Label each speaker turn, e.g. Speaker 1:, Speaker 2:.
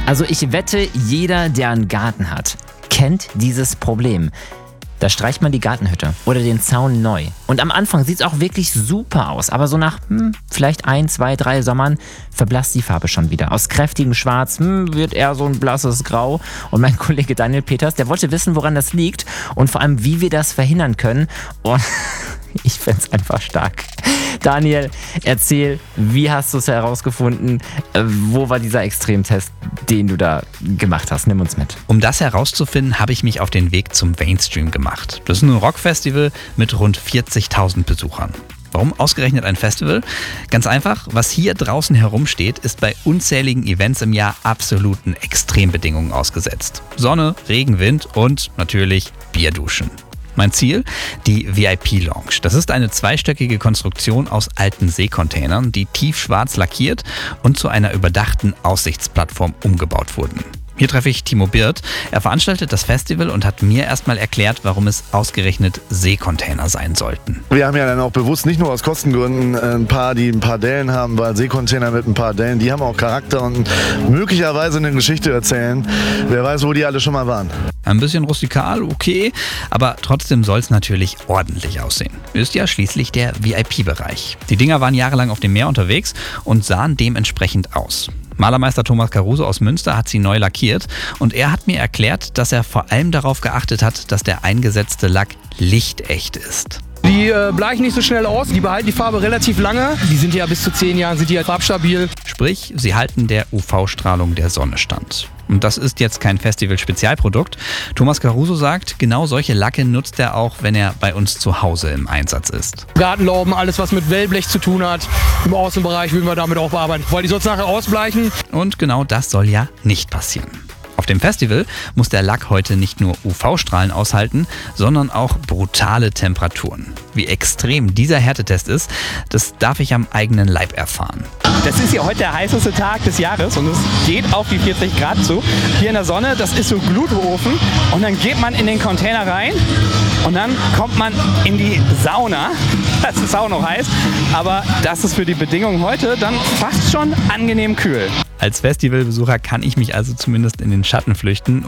Speaker 1: Also ich wette, jeder, der einen Garten hat, kennt dieses Problem. Da streicht man die Gartenhütte oder den Zaun neu. Und am Anfang sieht es auch wirklich super aus. Aber so nach vielleicht 1, 2, 3 Sommern verblasst die Farbe schon wieder. Aus kräftigem Schwarz wird eher so ein blasses Grau. Und mein Kollege Daniel Peters, der wollte wissen, woran das liegt und vor allem, wie wir das verhindern können. Und ich find's einfach stark. Daniel, erzähl, wie hast du es herausgefunden? Wo war dieser Extremtest, den du da gemacht hast? Nimm uns mit.
Speaker 2: Um das herauszufinden, habe ich mich auf den Weg zum Mainstream gemacht. Das ist ein Rockfestival mit rund 40.000 Besuchern. Warum ausgerechnet ein Festival? Ganz einfach, was hier draußen herumsteht, ist bei unzähligen Events im Jahr absoluten Extrembedingungen ausgesetzt. Sonne, Regen, Wind und natürlich Bierduschen. Mein Ziel? Die VIP-Lounge. Das ist eine zweistöckige Konstruktion aus alten Seekontainern, die tiefschwarz lackiert und zu einer überdachten Aussichtsplattform umgebaut wurden. Hier treffe ich Timo Birth. Er veranstaltet das Festival und hat mir erstmal erklärt, warum es ausgerechnet Seekontainer sein sollten.
Speaker 3: Wir haben ja dann auch bewusst nicht nur aus Kostengründen ein paar, die ein paar Dellen haben, weil Seekontainer mit ein paar Dellen, die haben auch Charakter und möglicherweise eine Geschichte erzählen. Wer weiß, wo die alle schon mal waren.
Speaker 2: Ein bisschen rustikal, okay, aber trotzdem soll es natürlich ordentlich aussehen. Ist ja schließlich der VIP-Bereich. Die Dinger waren jahrelang auf dem Meer unterwegs und sahen dementsprechend aus. Malermeister Thomas Caruso aus Münster hat sie neu lackiert und er hat mir erklärt, dass er vor allem darauf geachtet hat, dass der eingesetzte Lack lichtecht ist.
Speaker 4: Die bleichen nicht so schnell aus, die behalten die Farbe relativ lange. Die sind ja bis zu 10 Jahren sind die ja farbstabil.
Speaker 2: Sprich, sie halten der UV-Strahlung der Sonne stand. Und das ist jetzt kein Festival-Spezialprodukt. Thomas Caruso sagt, genau solche Lacke nutzt er auch, wenn er bei uns zu Hause im Einsatz ist.
Speaker 4: Gartenlauben, alles was mit Wellblech zu tun hat, im Außenbereich würden wir damit auch bearbeiten, weil die sonst nachher ausbleichen.
Speaker 2: Und genau das soll ja nicht passieren. Auf dem Festival muss der Lack heute nicht nur UV-Strahlen aushalten, sondern auch brutale Temperaturen. Wie extrem dieser Härtetest ist, das darf ich am eigenen Leib erfahren.
Speaker 5: Das ist ja heute der heißeste Tag des Jahres und es geht auf die 40 Grad zu. Hier in der Sonne, das ist so Glutofen und dann geht man in den Container rein und dann kommt man in die Sauna. Das ist auch noch heiß, aber das ist für die Bedingungen heute dann fast schon angenehm kühl.
Speaker 2: Als Festivalbesucher kann ich mich also zumindest in den Schatten flüchten